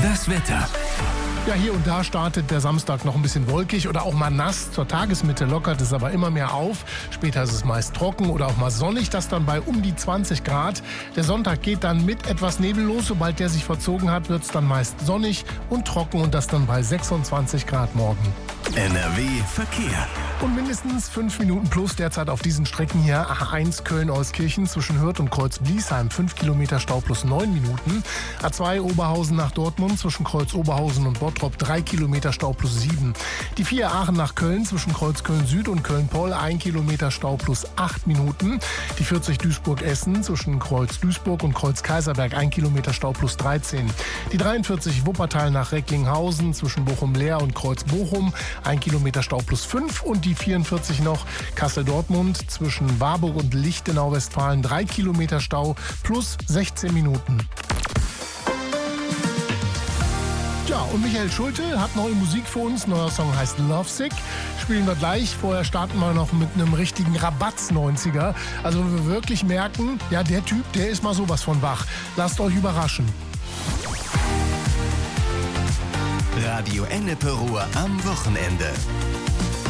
Das Wetter. Ja, hier und da startet der Samstag noch ein bisschen wolkig oder auch mal nass. Zur Tagesmitte lockert es aber immer mehr auf. Später ist es meist trocken oder auch mal sonnig, das dann bei um die 20 Grad. Der Sonntag geht dann mit etwas Nebel los. Sobald der sich verzogen hat, wird es dann meist sonnig und trocken und das dann bei 26 Grad morgen. NRW Verkehr. Und mindestens 5 Minuten plus derzeit auf diesen Strecken hier. A1 Köln-Euskirchen zwischen Hürth und Kreuz-Bliesheim 5 Kilometer Stau plus 9 Minuten. A2 Oberhausen nach Dortmund zwischen Kreuz-Oberhausen und Bottrop 3 Kilometer Stau plus 7. Die 4 Aachen nach Köln zwischen Kreuz Köln-Süd und Köln-Poll 1 Kilometer Stau plus 8 Minuten. Die 40 Duisburg-Essen zwischen Kreuz-Duisburg und Kreuz-Kaiserberg 1 Kilometer Stau plus 13. Die 43 Wuppertal nach Recklinghausen zwischen Bochum-Leer und Kreuz-Bochum 1 Kilometer Stau plus 5 und die 44 noch Kassel-Dortmund zwischen Warburg und Lichtenau-Westfalen 3 Kilometer Stau plus 16 Minuten. Ja, und Michael Schulte hat neue Musik für uns. Neuer Song heißt Lovesick. Spielen wir gleich. Vorher starten wir noch mit einem richtigen Rabatz-90er. Also wo wir wirklich merken, ja, der Typ, der ist mal sowas von wach. Lasst euch überraschen. Radio Ennepe Ruhr am Wochenende.